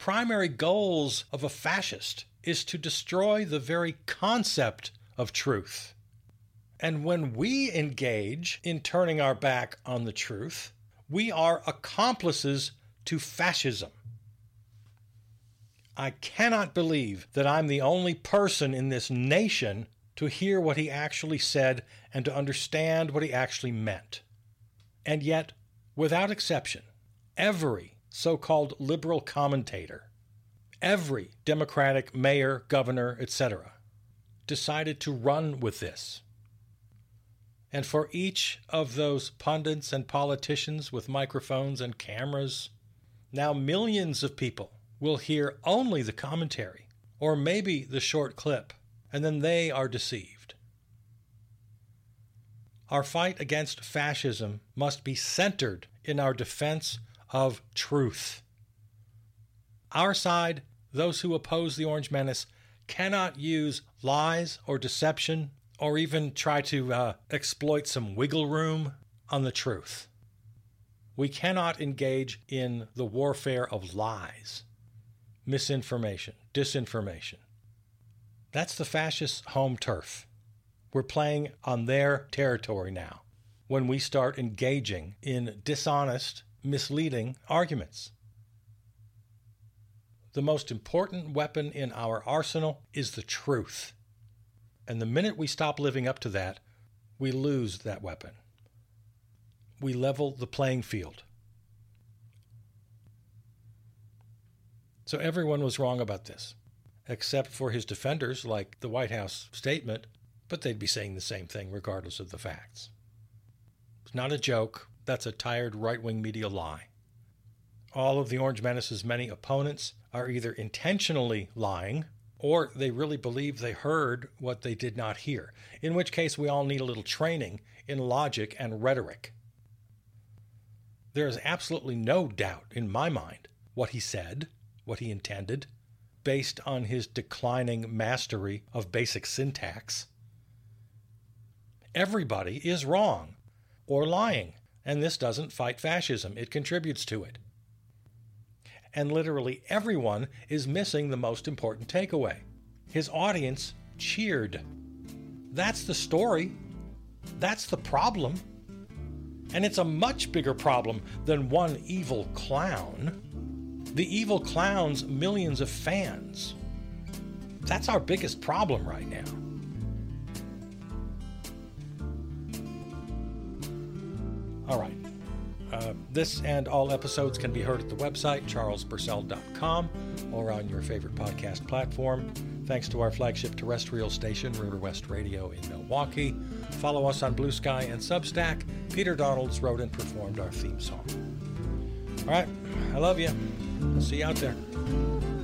primary goals of a fascist is to destroy the very concept of truth. And when we engage in turning our back on the truth, we are accomplices to fascism. I cannot believe that I'm the only person in this nation to hear what he actually said and to understand what he actually meant. And yet, without exception, every so-called liberal commentator, every Democratic mayor, governor, etc., decided to run with this. And for each of those pundits and politicians with microphones and cameras, now millions of people will hear only the commentary, or maybe the short clip, and then they are deceived. Our fight against fascism must be centered in our defense of truth. Our side, those who oppose the Orange Menace, cannot use lies or deception or even try to exploit some wiggle room on the truth. We cannot engage in the warfare of lies, misinformation, disinformation. That's the fascists' home turf. We're playing on their territory now when we start engaging in dishonest, misleading arguments. The most important weapon in our arsenal is the truth. And the minute we stop living up to that, we lose that weapon. We level the playing field. So everyone was wrong about this, except for his defenders, like the White House statement, but they'd be saying the same thing regardless of the facts. It's not a joke. That's a tired right-wing media lie. All of the Orange Menace's many opponents are either intentionally lying or they really believe they heard what they did not hear, in which case we all need a little training in logic and rhetoric. There is absolutely no doubt in my mind what he said, what he intended, based on his declining mastery of basic syntax. Everybody is wrong or lying, and this doesn't fight fascism. It contributes to it. And literally everyone is missing the most important takeaway. His audience cheered. That's the story. That's the problem. And it's a much bigger problem than one evil clown. The evil clown's millions of fans. That's our biggest problem right now. All right. This and all episodes can be heard at the website, charlespurcell.com, or on your favorite podcast platform. Thanks to our flagship terrestrial station, River West Radio in Milwaukee. Follow us on Blue Sky and Substack. Peter Donalds wrote and performed our theme song. All right. I love you. I'll see you out there.